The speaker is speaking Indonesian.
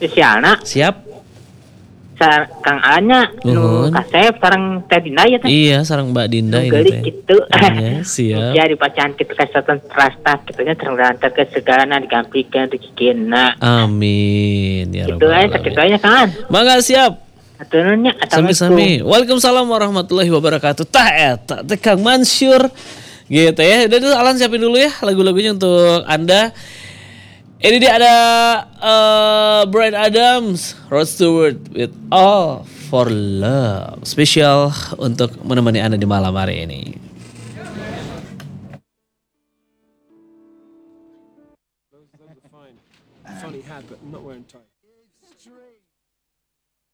Spesialna Siap. Kang Anya nu kasep sareng Teh Dinda ya teh. Iya, sareng Mbak Dinda itu teh. Gitu. Siap. Ya dipacan kitu kesehatan rasta kitu nya terlantar ke segala digampikeun rezekina. Amin ya Gitu rabbal aja alamin. kitu aja kan. Mangga siap. Aturnya Sami-sami. Waalaikumsalam warahmatullahi wabarakatuh. Tah eta teh Kang Mansur. Gitu ya. Udah tuh Alan siapin dulu ya lagu-lagunya untuk Anda. Ini dia ada Bryan Adams, Rod Stewart with All for Love. Spesial untuk menemani Anda di malam hari ini. Funny hat, but not wearing tights.